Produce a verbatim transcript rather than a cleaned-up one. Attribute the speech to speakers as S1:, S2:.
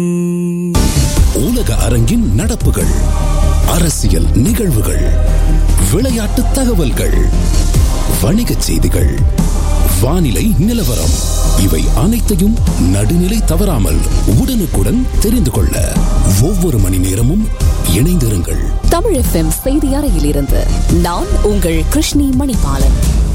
S1: உலக அரங்கின் நடப்புகள், அரசியல் நிகழ்வுகள், விளையாட்டு தகவல்கள், வணிகச் செய்திகள், வானிலை நிலவரம், இவை அனைத்தையும் நடுநிலை தவறாமல் உடனுக்குடன் தெரிந்து கொள்ள ஒவ்வொரு மணி நேரமும் இணைந்திருங்கள்.
S2: தமிழ் எஃப்எம் செய்தி அறையிலிருந்து நான் உங்கள் கிருஷ்ணி மணிபாலன்.